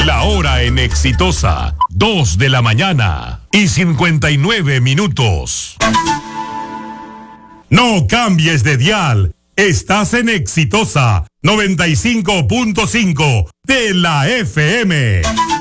La hora en Exitosa, 2 de la mañana y 59 minutos. No cambies de dial. Estás en Exitosa 95.5 de la FM.